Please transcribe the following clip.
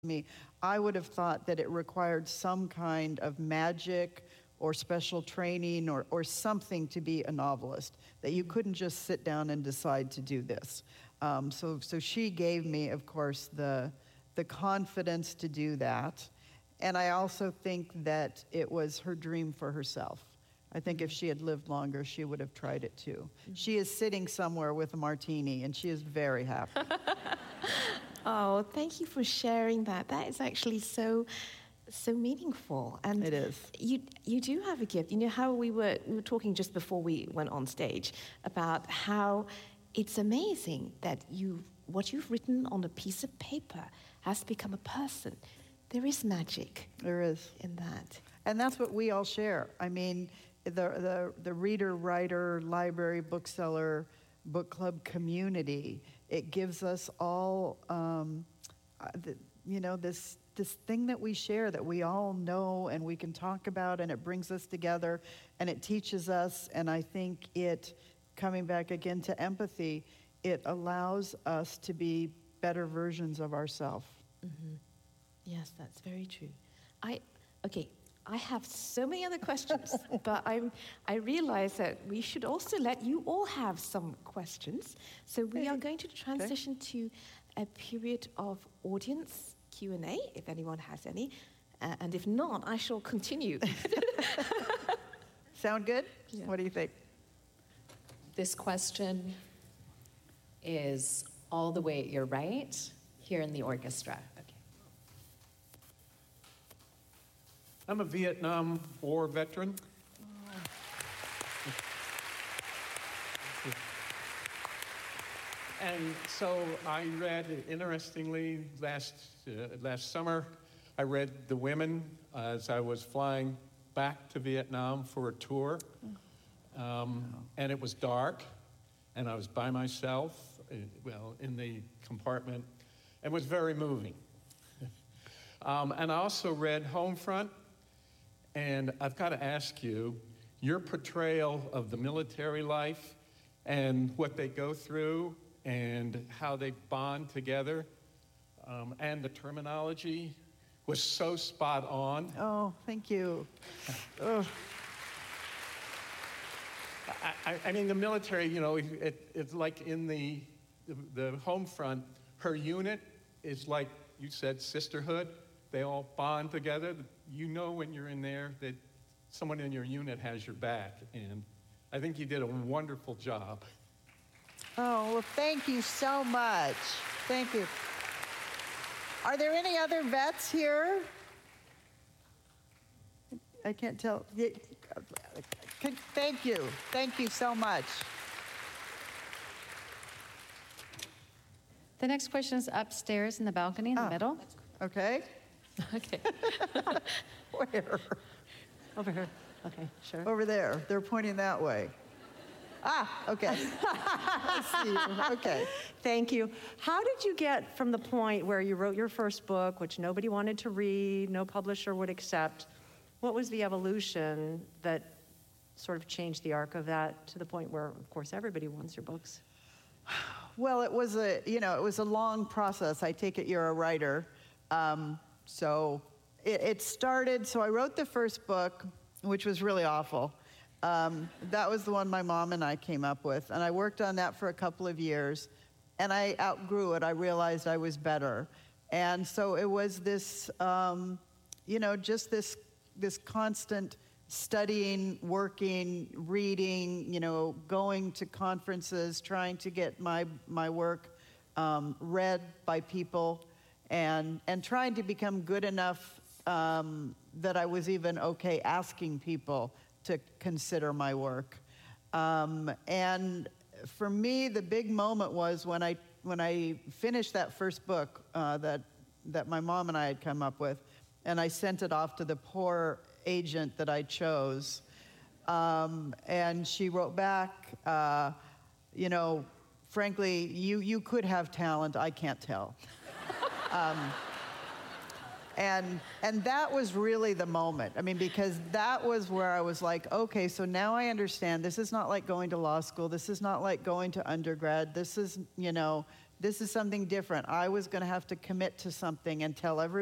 me, I would have thought that it required some kind of magic or special training or something to be a novelist, that you couldn't just sit down and decide to do this. So she gave me, of course, the confidence to do that. And I also think that it was her dream for herself. I think if she had lived longer, she would have tried it too. She is sitting somewhere with a martini, and she is very happy. Oh, thank you for sharing that. That is actually so meaningful. And it is. You do have a gift. You know how we were talking just before we went on stage about how it's amazing that what you've written on a piece of paper has become a person. There is magic. There is. In that. And that's what we all share. I mean, the reader, writer, library, bookseller, book club community, it gives us all, this thing that we share that we all know and we can talk about, and it brings us together and it teaches us. And I think coming back again to empathy, it allows us to be better versions of ourselves. Mm-hmm. Yes, that's very true. I have so many other questions, but I realize that we should also let you all have some questions. So we are going to transition to a period of audience Q&A, if anyone has any. And if not, I shall continue. Sound good? Yeah. What do you think? This question is all the way at your right, here in the orchestra. Okay. I'm a Vietnam War veteran. And so I read, interestingly, last summer, I read The Women as I was flying back to Vietnam for a tour. And it was dark, and I was by myself, in the compartment. It was very moving. And I also read Homefront. And I've got to ask you, your portrayal of the military life and what they go through and how they bond together, and the terminology was so spot on. Oh, thank you. I mean, the military, it's like in the Homefront, her unit is like you said, sisterhood. They all bond together. You know when you're in there that someone in your unit has your back. And I think you did a wonderful job. Oh, well, thank you so much. Thank you. Are there any other vets here? I can't tell. Thank you. Thank you so much. The next question is upstairs in the balcony in the middle. Okay. Okay. Where? Over here. Okay, sure. Over there. They're pointing that way. Okay. I see you. Okay. Thank you. How did you get from the point where you wrote your first book, which nobody wanted to read, no publisher would accept? What was the evolution that sort of changed the arc of that to the point where, of course, everybody wants your books? Well, it was a long process. I take it you're a writer. So it started, so I wrote the first book, which was really awful. That was the one my mom and I came up with. And I worked on that for a couple of years. And I outgrew it. I realized I was better. And so it was this, just this constant studying, working, reading, going to conferences, trying to get my work read by people. And trying to become good enough that I was even okay asking people to consider my work. And for me, the big moment was when I finished that first book that my mom and I had come up with, and I sent it off to the poor agent that I chose. And she wrote back, frankly, you could have talent, I can't tell. And that was really the moment. I mean, because that was where I was like, okay, so now I understand. This is not like going to law school. This is not like going to undergrad. This is, This is something different. I was going to have to commit to something and tell everyone